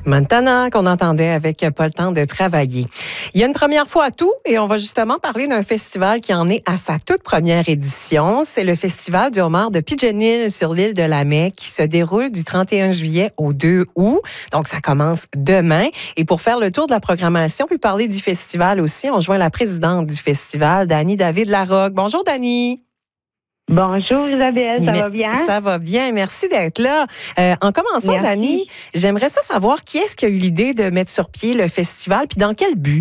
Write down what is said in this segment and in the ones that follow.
Montana, qu'on entendait avec Pas le temps de travailler. Il y a une première fois à tout et on va justement parler d'un festival qui en est à sa toute première édition. C'est le Festival du homard de Pigeon Hill sur l'île de la Mai qui se déroule du 31 juillet au 2 août. Donc, ça commence demain. Et pour faire le tour de la programmation puis parler du festival aussi, on joint la présidente du festival, Dany David-Larocque. Bonjour, Dany. Bonjour Isabelle, ça va bien? Ça va bien, merci d'être là. En commençant, Merci. Dany, j'aimerais savoir qui est-ce qui a eu l'idée de mettre sur pied le festival, puis dans quel but?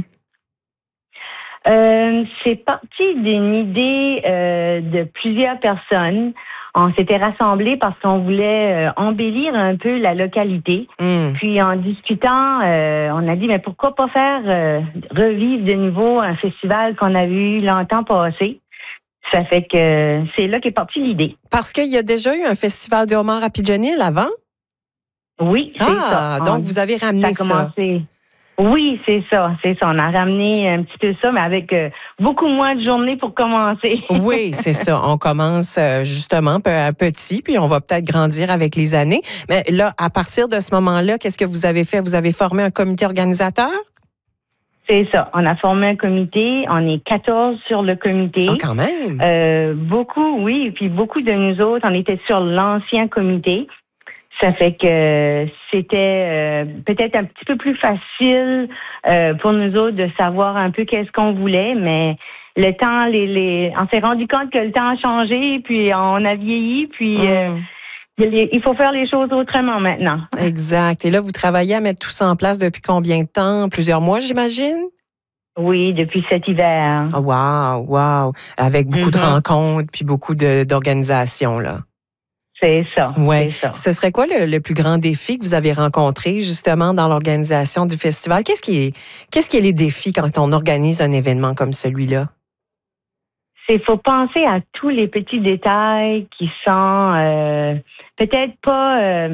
C'est parti d'une idée de plusieurs personnes. On s'était rassemblés parce qu'on voulait embellir un peu la localité. Puis en discutant, on a dit, mais pourquoi pas faire revivre de nouveau un festival qu'on avait eu longtemps passé? Ça fait que c'est là qu'est partie l'idée. Parce qu'il y a déjà eu un festival du homard à Pigeon Hill avant? Oui, c'est ça. Donc vous avez ramené ça. Commencé. Oui, c'est ça. On a ramené un petit peu ça, mais avec beaucoup moins de journées pour commencer. Oui, c'est ça. On commence justement petit, puis on va peut-être grandir avec les années. Mais là, à partir de ce moment-là, qu'est-ce que vous avez fait? Vous avez formé un comité organisateur? C'est ça. On a formé un comité. On est 14 sur le comité. Ah, quand même! Beaucoup, oui. Puis beaucoup de nous autres, on était sur l'ancien comité. Ça fait que c'était peut-être un petit peu plus facile pour nous autres de savoir un peu qu'est-ce qu'on voulait, mais le temps, on s'est rendu compte que le temps a changé, puis on a vieilli, puis il faut faire les choses autrement maintenant. Exact. Et là, vous travaillez à mettre tout ça en place depuis combien de temps? Plusieurs mois, j'imagine? Oui, depuis cet hiver. Oh, wow! Avec beaucoup de rencontres puis beaucoup d'organisations, là. C'est ça. Ouais. C'est ça. Ce serait quoi le plus grand défi que vous avez rencontré justement dans l'organisation du festival? Qu'est-ce qui est les défis quand on organise un événement comme celui-là? Il faut penser à tous les petits détails qui sont peut-être pas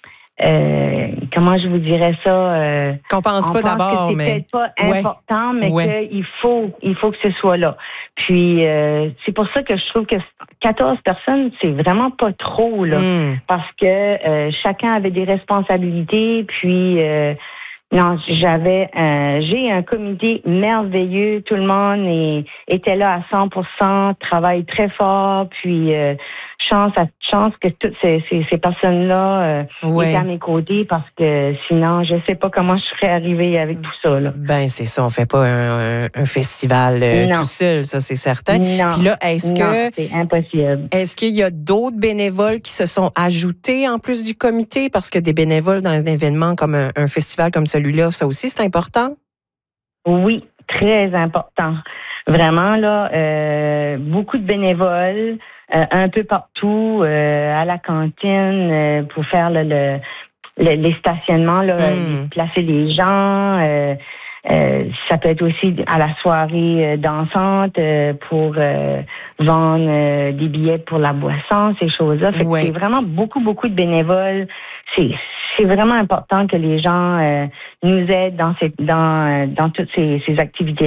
comment je vous dirais ça? Qu'on pense pas d'abord, c'est mais peut-être pas important, mais qu'il faut que ce soit là. Puis c'est pour ça que je trouve que 14 personnes, c'est vraiment pas trop là, parce que chacun avait des responsabilités. Puis non, j'ai un comité merveilleux. Tout le monde était là à 100%, travaille très fort. Puis chance que toutes ces personnes-là étaient à mes côtés, parce que sinon, je sais pas comment je serais arrivée avec tout ça, là. Ben, c'est ça. On fait pas un festival tout seul, ça, c'est certain. Non. Puis là, c'est impossible. Est-ce qu'il y a d'autres bénévoles qui se sont ajoutés en plus du comité? Parce que des bénévoles dans un événement comme un festival comme celui-là, ça aussi, c'est important? Oui, très important. Vraiment, là, beaucoup de bénévoles, un peu partout, à la cantine, pour faire les stationnements, là, placer les gens. Ça peut être aussi à la soirée dansante pour vendre des billets pour la boisson, ces choses-là. Fait que c'est vraiment beaucoup de bénévoles. C'est vraiment important que les gens nous aident dans toutes ces activités.